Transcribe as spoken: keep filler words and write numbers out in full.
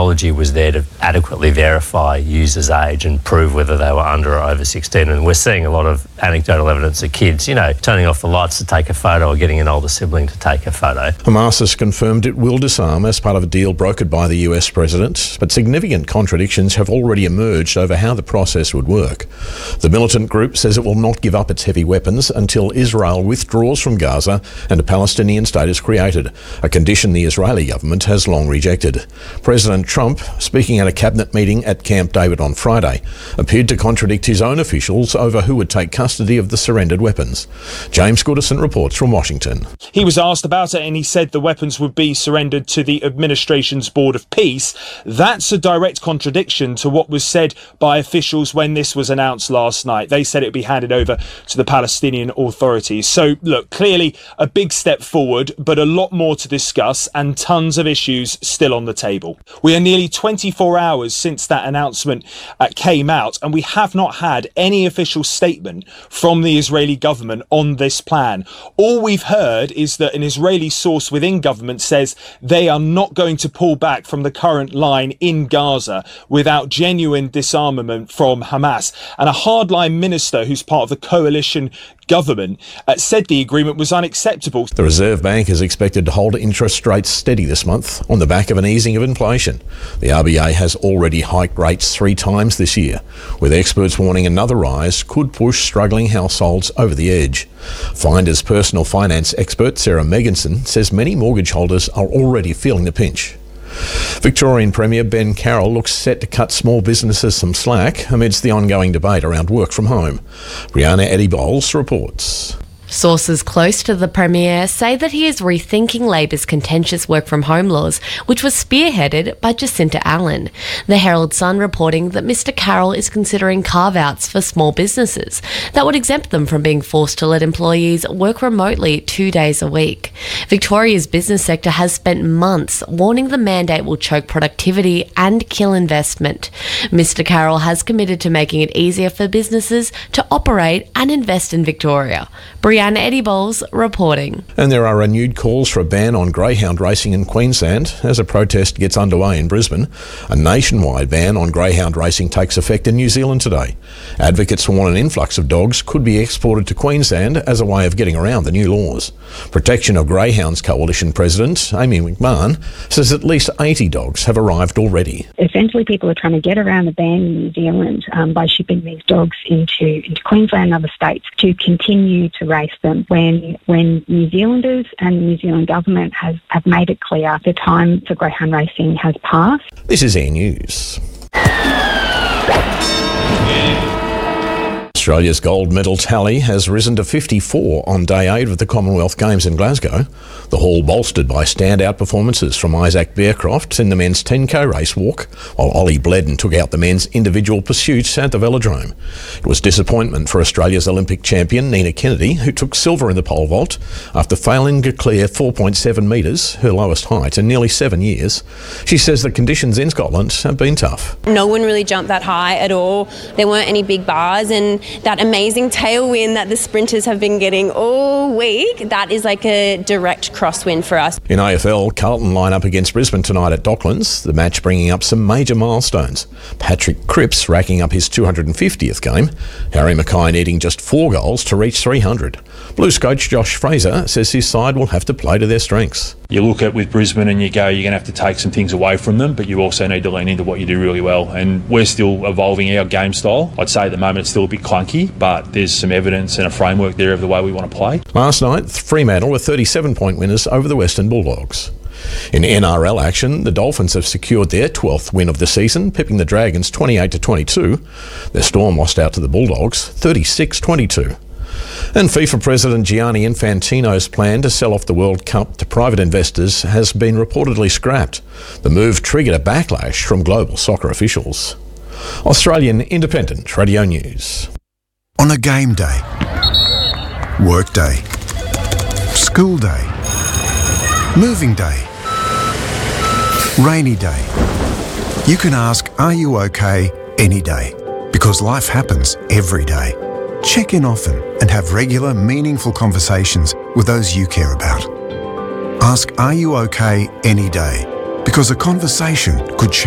technology was there to adequately verify users' age and prove whether they were under or over sixteen. And we're seeing a lot of anecdotal evidence of kids, you know, turning off the lights to take a photo or getting an older sibling to take a photo. Hamas has confirmed it will disarm as part of a deal brokered by the U S president, but significant contradictions have already emerged over how the process would work. The militant group says it will not give up its heavy weapons until Israel withdraws from Gaza and a Palestinian state is created, a condition the Israeli government has long rejected. President Trump, speaking at a cabinet meeting at Camp David on Friday, appeared to contradict his own officials over who would take custody of the surrendered weapons. James Goodison reports from Washington. He was asked about it and he said the weapons would be surrendered to the administration's Board of Peace. That's a direct contradiction to what was said by officials when this was announced last night. They said it would be handed over to the Palestinian authorities. So, look, clearly a big step forward, but a lot more to discuss and tons of issues still on the table. We are nearly twenty-four hours since that announcement uh, came out, and we have not had any official statement from the Israeli government on this plan. All we've heard is that an Israeli source within government says they are not going to pull back from the current line in Gaza without genuine disarmament from Hamas. And a hardline minister who's part of the coalition government uh, said the agreement was unacceptable. The Reserve Bank is expected to hold interest rates steady this month on the back of an easing of inflation. The R B A has already hiked rates three times this year, with experts warning another rise could push struggling households over the edge. Finder's personal finance expert Sarah Megginson says many mortgage holders are already feeling the pinch. Victorian Premier Ben Carroll looks set to cut small businesses some slack amidst the ongoing debate around work from home. Brianna Eddie-Bowles reports. Sources close to the Premier say that he is rethinking Labor's contentious work-from-home laws, which was spearheaded by Jacinta Allen. The Herald Sun reporting that Mr Carroll is considering carve-outs for small businesses that would exempt them from being forced to let employees work remotely two days a week. Victoria's business sector has spent months warning the mandate will choke productivity and kill investment. Mr Carroll has committed to making it easier for businesses to operate and invest in Victoria. Brianna Eddie-Bowles reporting. And there are renewed calls for a ban on greyhound racing in Queensland as a protest gets underway in Brisbane. A nationwide ban on greyhound racing takes effect in New Zealand today. Advocates warn an influx of dogs could be exported to Queensland as a way of getting around the new laws. Protection of Greyhounds Coalition President Amy McMahon says at least eighty dogs have arrived already. Essentially, people are trying to get around the ban in New Zealand um, by shipping these dogs into, into Queensland and other states to continue to race them when when New Zealanders and the New Zealand government has have made it clear the time for greyhound racing has passed. This is Air News. Australia's gold medal tally has risen to fifty-four on day eight of the Commonwealth Games in Glasgow. The haul bolstered by standout performances from Isaac Bearcroft in the men's ten K race walk, while Ollie Bledden took out the men's individual pursuits at the velodrome. It was disappointment for Australia's Olympic champion Nina Kennedy, who took silver in the pole vault after failing to clear four point seven metres, her lowest height in nearly seven years. She says the conditions in Scotland have been tough. No one really jumped that high at all. There weren't any big bars, and that amazing tailwind that the sprinters have been getting all week, that is like a direct crosswind for us. In A F L, Carlton line up against Brisbane tonight at Docklands, the match bringing up some major milestones. Patrick Cripps racking up his two hundred fiftieth game, Harry Mackay needing just four goals to reach three hundred. Blues coach Josh Fraser says his side will have to play to their strengths. You look at with Brisbane and you go, you're going to have to take some things away from them, but you also need to lean into what you do really well. And we're still evolving our game style. I'd say at the moment it's still a bit clunky, but there's some evidence and a framework there of the way we want to play. Last night, Fremantle were thirty-seven point winners over the Western Bulldogs. In N R L action, the Dolphins have secured their twelfth win of the season, pipping the Dragons twenty-eight to twenty-two. Their Storm lost out to the Bulldogs thirty-six twenty-two. And FIFA President Gianni Infantino's plan to sell off the World Cup to private investors has been reportedly scrapped. The move triggered a backlash from global soccer officials. Australian Independent Radio News. On a game day, work day, school day, moving day, rainy day, you can ask, are you okay, any day? Because life happens every day. Check in often and have regular, meaningful conversations with those you care about. Ask, are you okay, any day? Because a conversation could change